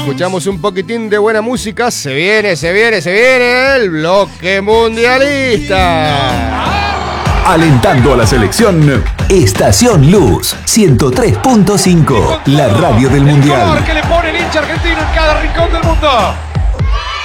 Escuchamos un poquitín de buena música. Se viene el bloque mundialista. Alentando a la selección, Estación Luz 103.5, la radio del mundial. Que le pone el hincha argentino en cada rincón del mundo.